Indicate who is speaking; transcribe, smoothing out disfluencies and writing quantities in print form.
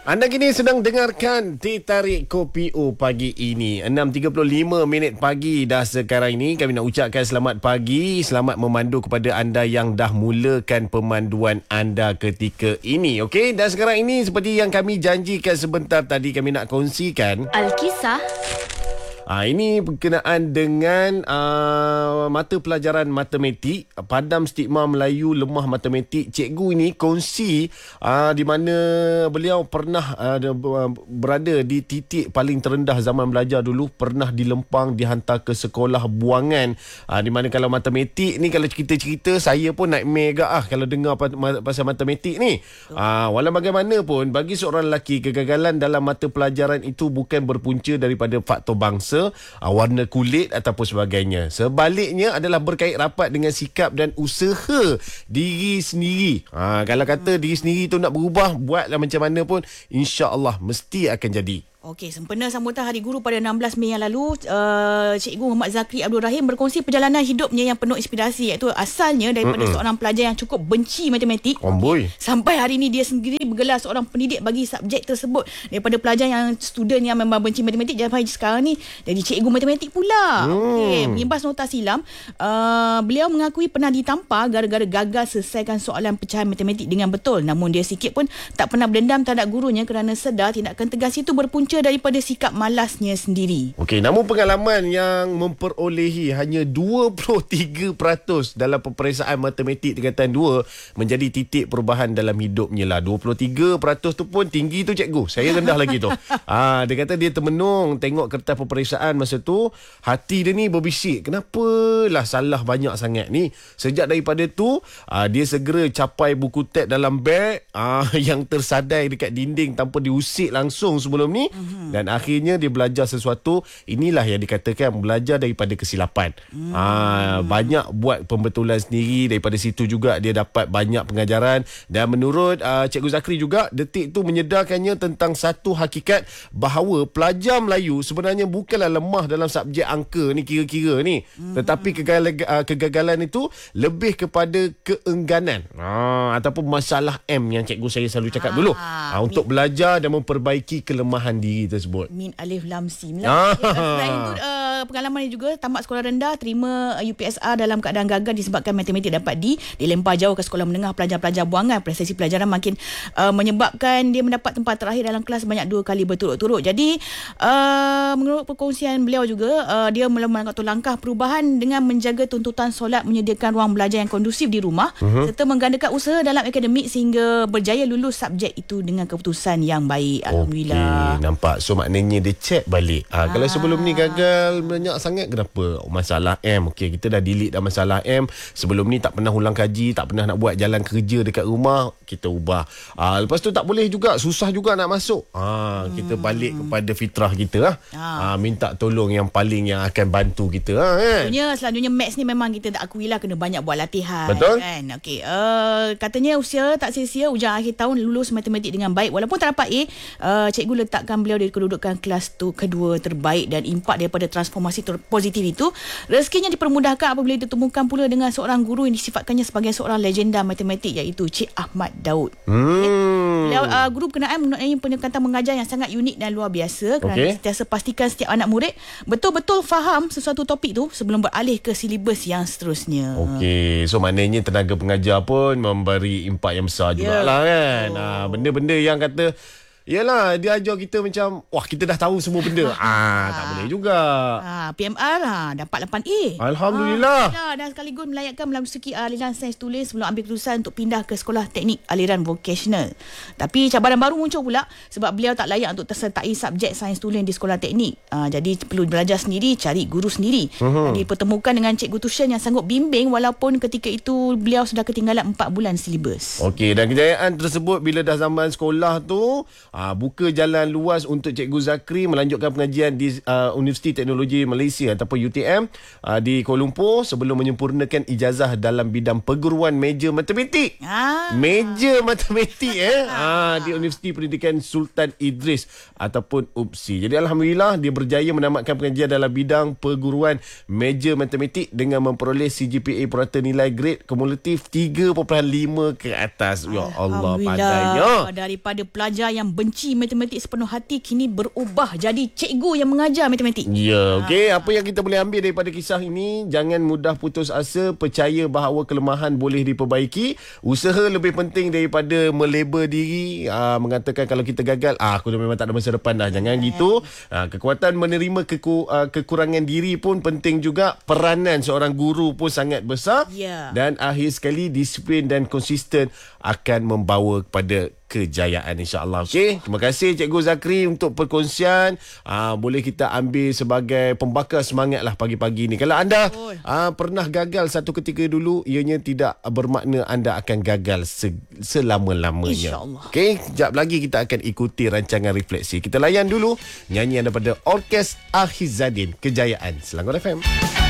Speaker 1: Anda kini sedang dengarkan Teh Tarik Kopi O pagi ini. 6.35 minit pagi dah sekarang ini. Kami nak ucapkan selamat pagi. Selamat memandu kepada anda yang dah mulakan pemanduan anda ketika ini. Okey, dan sekarang ini seperti yang kami janjikan sebentar tadi, kami nak kongsikan
Speaker 2: Alkisah.
Speaker 1: Ini berkenaan dengan mata pelajaran matematik. Padam stigma Melayu lemah matematik. Cikgu ini kongsi di mana beliau pernah berada di titik paling terendah zaman belajar dulu. Pernah dilempang, dihantar ke sekolah buangan. Di mana kalau matematik ni, kalau cerita-cerita, saya pun nightmare agak kalau dengar pasal matematik ni. Walau bagaimanapun, bagi seorang lelaki, kegagalan dalam mata pelajaran itu bukan berpunca daripada faktor bangsa, warna kulit ataupun sebagainya. Sebaliknya adalah berkait rapat dengan sikap dan usaha diri sendiri. Kalau kata diri sendiri tu nak berubah, buatlah macam mana pun, insya-Allah mesti akan jadi.
Speaker 2: Okey, sempena sambutan Hari Guru pada 16 Mei yang lalu, Cikgu Muhammad Zakri Abdul Rahim berkongsi perjalanan hidupnya yang penuh inspirasi, iaitu asalnya daripada seorang pelajar yang cukup benci matematik. Sampai hari ini dia sendiri bergelar seorang pendidik bagi subjek tersebut. Daripada pelajar yang student yang memang benci matematik, sampai sekarang ni jadi cikgu matematik pula. Okey, mengimbas nota silam, beliau mengakui pernah ditampar gara-gara gagal selesaikan soalan pecahan matematik dengan betul. Namun dia sikit pun tak pernah berdendam terhadap gurunya kerana sedar tindakan tegas itu berpunca daripada sikap malasnya sendiri.
Speaker 1: Okey, namun pengalaman yang memperolehi hanya 23% dalam peperiksaan matematik tingkatan 2 menjadi titik perubahan dalam hidupnya lah. 23% tu pun tinggi tu cikgu. Saya rendah lagi tu. Dia kata dia termenung tengok kertas peperiksaan masa tu. Hati dia ni berbisik, kenapalah salah banyak sangat ni. Sejak daripada tu, dia segera capai buku teks dalam beg yang tersadai dekat dinding tanpa diusik langsung sebelum ni. Dan akhirnya dia belajar sesuatu. Inilah yang dikatakan belajar daripada kesilapan. Banyak buat pembetulan sendiri. Daripada situ juga dia dapat banyak pengajaran. Dan menurut Cikgu Zakri juga, detik tu menyedarkannya tentang satu hakikat bahawa pelajar Melayu sebenarnya bukanlah lemah dalam subjek angka ni, kira-kira ni. Tetapi kegagalan itu lebih kepada keengganan ataupun masalah M yang cikgu saya selalu cakap dulu. Untuk belajar dan memperbaiki kelemahan diri tersebut.
Speaker 2: Min alif lam sim lah. Selain itu, pengalaman ini juga tamat sekolah rendah, terima UPSR dalam keadaan gagal disebabkan matematik dapat dilempar jauh ke sekolah menengah pelajar-pelajar buangan. Prestasi pelajaran makin menyebabkan dia mendapat tempat terakhir dalam kelas banyak 2 kali berturut-turut. Jadi menurut perkongsian beliau juga, dia mula mengatur langkah perubahan dengan menjaga tuntutan solat, menyediakan ruang belajar yang kondusif di rumah, serta menggandakan usaha dalam akademik sehingga berjaya lulus subjek itu dengan keputusan yang baik. Alhamdulillah.
Speaker 1: Nampak? So maknanya dia check balik. Kalau sebelum ni gagal banyak sangat, kenapa? Masalah M. Okey, kita dah delete dah masalah M. Sebelum ni tak pernah ulang kaji, tak pernah nak buat jalan kerja dekat rumah, kita ubah. Lepas tu tak boleh juga, susah juga nak masuk. Kita balik kepada fitrah kita lah. Minta tolong yang akan bantu kita kan.
Speaker 2: Selanjutnya maths ni memang kita tak akui lah, kena banyak buat latihan.
Speaker 1: Betul.
Speaker 2: Kan? Okey, katanya usia tak sia-sia, hujung akhir tahun lulus matematik dengan baik. Walaupun tak dapat A, cikgu letakkan beliau di kedudukan kelas kedua terbaik, dan impak daripada transformasi positif itu rezekinya dipermudahkan apabila ditemukan pula dengan seorang guru yang disifatkannya sebagai seorang legenda matematik, iaitu Cik Ahmad Daud. Beliau guru berkenaan mempunyai pendekatan mengajar yang sangat unik dan luar biasa kerana sentiasa pastikan setiap anak murid betul-betul faham sesuatu topik tu sebelum beralih ke silibus yang seterusnya.
Speaker 1: Okey, so maknanya tenaga pengajar pun memberi impak yang besar jugalah kan. Benda-benda yang kata yelah, dia ajar kita macam wah, kita dah tahu semua benda. Tak boleh juga.
Speaker 2: PMR dapat 8A.
Speaker 1: Alhamdulillah.
Speaker 2: Dan sekaligus melayakkan memasuki aliran sains tulis sebelum ambil keputusan untuk pindah ke sekolah teknik aliran vocational. Tapi cabaran baru muncul pula sebab beliau tak layak untuk tersertai subjek sains tulis di sekolah teknik. Jadi perlu belajar sendiri, cari guru sendiri. Dipertemukan dengan cikgu tuition yang sanggup bimbing walaupun ketika itu beliau sudah ketinggalan 4 bulan silibus.
Speaker 1: Okey, dan kejayaan tersebut bila dah zaman sekolah tu buka jalan luas untuk Cikgu Zakri melanjutkan pengajian di Universiti Teknologi Malaysia ataupun UTM di Kuala Lumpur sebelum menyempurnakan ijazah dalam bidang perguruan meja matematik. Meja matematik di Universiti Pendidikan Sultan Idris ataupun UPSI. Jadi alhamdulillah dia berjaya menamatkan pengajian dalam bidang perguruan meja matematik dengan memperoleh CGPA purata nilai grade kumulatif 3.5 ke atas. Ya Allah, pandainya.
Speaker 2: Daripada pelajar yang benci matematik sepenuh hati kini berubah jadi cikgu yang mengajar matematik.
Speaker 1: Ya, okey. Apa yang kita boleh ambil daripada kisah ini, jangan mudah putus asa, percaya bahawa kelemahan boleh diperbaiki. Usaha lebih penting daripada melabel diri, mengatakan kalau kita gagal, aku dah memang tak ada masa depan dah. Jangan gitu. Kekuatan menerima kekurangan diri pun penting juga. Peranan seorang guru pun sangat besar. Dan akhir sekali, disiplin dan konsisten akan membawa kepada kejayaan, insya-Allah. Okey, terima kasih Cikgu Zakri untuk perkongsian. Boleh kita ambil sebagai pembakar semangat lah pagi-pagi ni. Kalau anda pernah gagal satu ketika dulu, ianya tidak bermakna anda akan gagal selama-lamanya.
Speaker 2: InsyaAllah.
Speaker 1: Okey, sekejap lagi kita akan ikuti rancangan refleksi. Kita layan dulu nyanyian daripada Orkes Ahizadin, Kejayaan, Selangor FM.